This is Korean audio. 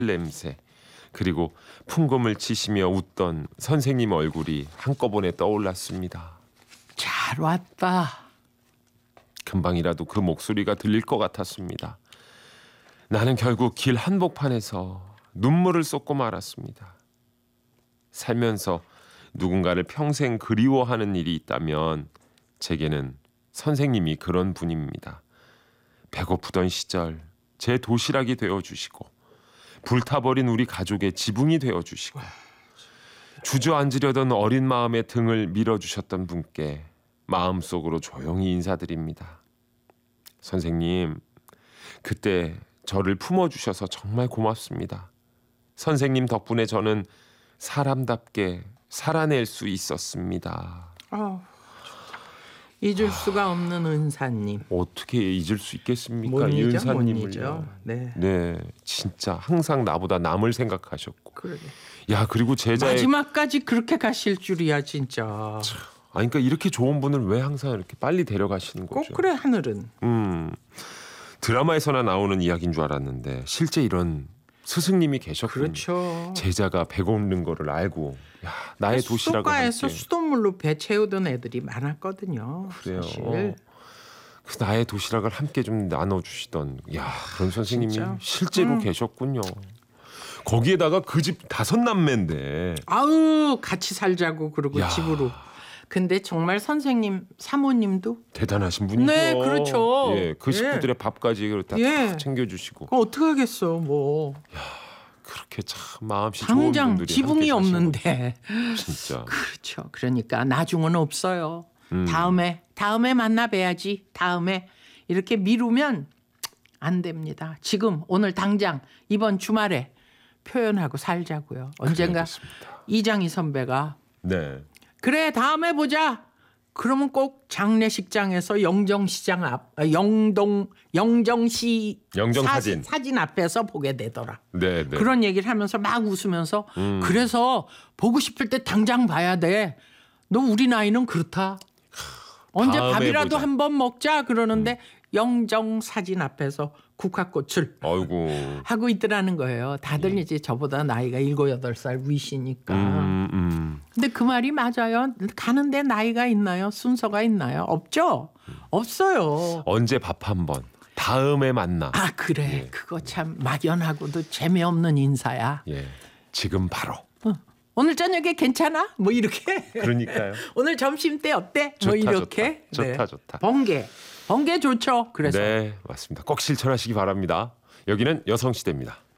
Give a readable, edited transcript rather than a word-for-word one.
냄새, 그리고 풍금을 치시며 웃던 선생님 얼굴이 한꺼번에 떠올랐습니다. 잘 왔다. 금방이라도 그 목소리가 들릴 것 같았습니다. 나는 결국 길 한복판에서 눈물을 쏟고 말았습니다. 살면서 누군가를 평생 그리워하는 일이 있다면 제게는 선생님이 그런 분입니다. 배고프던 시절 제 도시락이 되어주시고 불타버린 우리 가족의 지붕이 되어주시고 주저앉으려던 어린 마음의 등을 밀어주셨던 분께 마음속으로 조용히 인사드립니다. 선생님, 그때 저를 품어주셔서 정말 고맙습니다. 선생님 덕분에 저는 사람답게 살아낼 수 있었습니다. 잊을 수가 없는 은사님. 어떻게 잊을 수 있겠습니까? 못 이 잊어, 은사님을요. 못 잊어. 네. 네, 진짜 항상 나보다 남을 생각하셨고. 그러게. 야, 그리고 제자의 마지막까지 그렇게 가실 줄이야 진짜. 아니, 그러니까 이렇게 좋은 분을 왜 항상 이렇게 빨리 데려가시는 꼭 거죠? 그래 하늘은. 드라마에서나 나오는 이야기인 줄 알았는데 실제 이런 스승님이 계셨군요. 그렇죠. 제자가 배고픈 거를 알고 야, 나의 도시락을 수도가에서 함께. 수돗물로 배 채우던 애들이 많았거든요. 그래요. 사실. 그 나의 도시락을 함께 좀 나눠주시던 야, 그런 선생님이 진짜? 실제로 계셨군요. 거기에다가 그 집 5남매인데 아우 같이 살자고 그러고 야. 집으로. 근데 정말 선생님 사모님도 대단하신 분이죠. 네, 그렇죠. 예, 그 예. 식구들의 밥까지 다 예. 챙겨주시고 어떻게 하겠어 뭐. 그렇게 참 마음씨 좋은 당장 분들이 지붕이 함께 사시는 없는데. 거죠. 진짜. 그렇죠. 그러니까 나중은 없어요. 다음에 만나 뵈야지. 다음에 이렇게 미루면 안 됩니다. 지금 오늘 당장 이번 주말에 표현하고 살자고요. 언젠가 그래야겠습니다. 이장희 선배가 네. 그래 다음에 보자. 그러면 꼭 장례식장에서 영정시장 앞 영정시 영정사진. 사진 앞에서 보게 되더라. 네, 네. 그런 얘기를 하면서 막 웃으면서 그래서 보고 싶을 때 당장 봐야 돼. 너 우리 나이는 그렇다. 언제 다음에 밥이라도 보자. 한번 먹자 그러는데 영정 사진 앞에서 국화꽃을 아이고. 하고 있더라는 거예요. 다들 이제 저보다 나이가 7, 8살 위시니까. 근데 그 말이 맞아요. 가는데 나이가 있나요? 순서가 있나요? 없죠? 없어요. 언제 밥 한번 다음에 만나. 아 그래. 그거 참 막연하고도 재미없는 인사야. 예. 지금 바로. 오늘 저녁에 괜찮아? 뭐 이렇게. 그러니까요. 오늘 점심 때 어때? 좋다, 뭐 이렇게. 좋다. 좋다. 번개 좋죠. 그래서. 네, 맞습니다. 꼭 실천하시기 바랍니다. 여기는 여성시대입니다.